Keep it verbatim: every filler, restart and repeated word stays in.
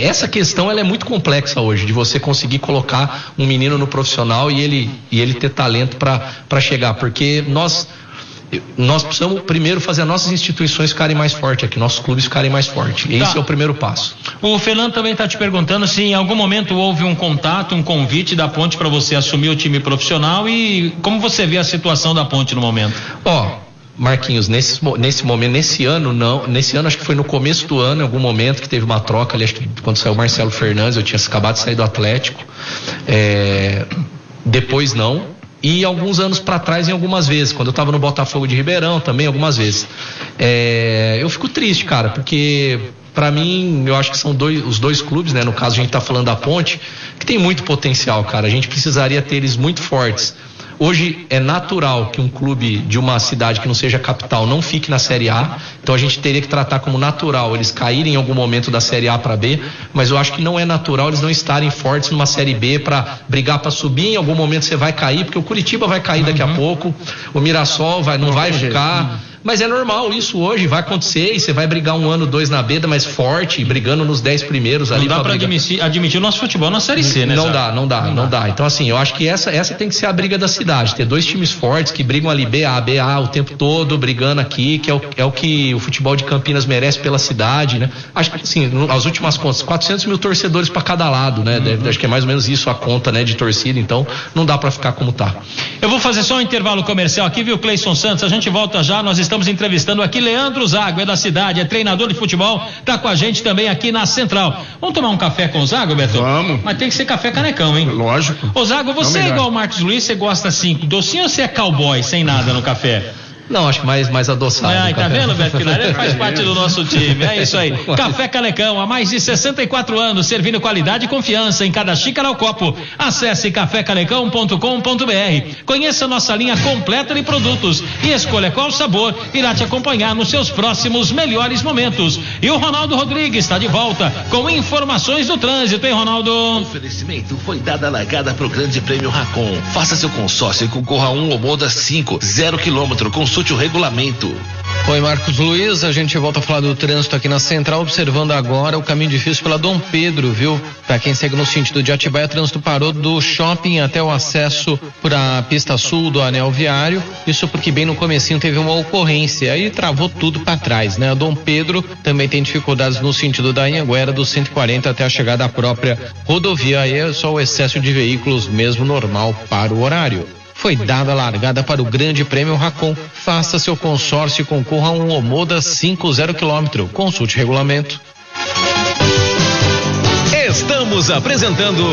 essa questão ela é muito complexa hoje, de você conseguir colocar um menino no profissional e ele, e ele ter talento para chegar, porque nós nós precisamos primeiro fazer as nossas instituições ficarem mais fortes aqui, nossos clubes ficarem mais fortes. Esse tá. é o primeiro passo. O Fernando também está te perguntando se em algum momento houve um contato, um convite da Ponte para você assumir o time profissional e como você vê a situação da Ponte no momento. Ó, oh, Marquinhos, nesse, nesse momento, nesse ano não, nesse ano acho que foi no começo do ano, em algum momento que teve uma troca ali, acho que quando saiu o Marcelo Fernandes, eu tinha acabado de sair do Atlético, é, depois não. E alguns anos para trás, em algumas vezes, quando eu estava no Botafogo de Ribeirão também, algumas vezes. É, eu fico triste, cara, porque para mim, eu acho que são dois, os dois clubes, né? No caso, a gente está falando da Ponte, que tem muito potencial, cara. A gente precisaria ter eles muito fortes. Hoje é natural que um clube de uma cidade que não seja capital não fique na Série A, então a gente teria que tratar como natural eles caírem em algum momento da Série A para B, mas eu acho que não é natural eles não estarem fortes numa Série B para brigar para subir. Em algum momento você vai cair, porque o Curitiba vai cair daqui a pouco, o Mirassol vai, não vai ficar. Mas é normal isso hoje, vai acontecer e você vai brigar um ano, dois na B, mas forte, brigando nos dez primeiros ali. Não dá para admitir, admitir o nosso futebol na Série C, né? Não dá, não dá, não, não dá. dá. Então assim, eu acho que essa, essa tem que ser a briga da cidade, ter dois times fortes que brigam ali B A, B A o tempo todo, brigando aqui, que é o, é o que o futebol de Campinas merece pela cidade, né? Acho que assim, as últimas contas, quatrocentos mil torcedores para cada lado, né? Uhum. Deve, acho que é mais ou menos isso a conta, né, de torcida, então não dá para ficar como tá. Eu vou fazer só um intervalo comercial aqui, viu, Cleison Santos? A gente volta já, nós estamos entrevistando aqui Leandro Zago, é da cidade, é treinador de futebol, tá com a gente também aqui na Central. Vamos tomar um café com o Zago, Beto? Vamos. Mas tem que ser café canecão, hein? Lógico. Ô Zago, você é igual o Marcos Luiz, você gosta assim, docinho ou você é cowboy, sem nada no café? Não, acho que mais, mais adoçado. Ai, tá vendo, Beto Pilar? Ele faz parte do nosso time. É isso aí. Café Canecão, há mais de sessenta e quatro anos, servindo qualidade e confiança em cada xícara ao copo. Acesse café canecão ponto com ponto br. Conheça nossa linha completa de produtos e escolha qual sabor irá te acompanhar nos seus próximos melhores momentos. E o Ronaldo Rodrigues está de volta com informações do trânsito, hein, Ronaldo? O oferecimento foi dada a largada para o Grande Prêmio Racon. Faça seu consórcio e concorra a um Omoda cinco, zero quilômetro. Consulte o regulamento. Oi, Marcos Luiz, a gente volta a falar do trânsito aqui na Central, observando agora o caminho difícil pela Dom Pedro, viu? Para quem segue no sentido de Atibaia, o trânsito parou do shopping até o acesso para a pista sul do anel viário, isso porque bem no comecinho teve uma ocorrência, aí travou tudo para trás, né? A Dom Pedro também tem dificuldades no sentido da Anhanguera, do cento e quarenta até a chegada à própria rodovia, aí é só o excesso de veículos mesmo normal para o horário. Foi dada a largada para o Grande Prêmio Racon. Faça seu consórcio e concorra a um Omoda cinco, zero quilômetro. Consulte regulamento. Estamos apresentando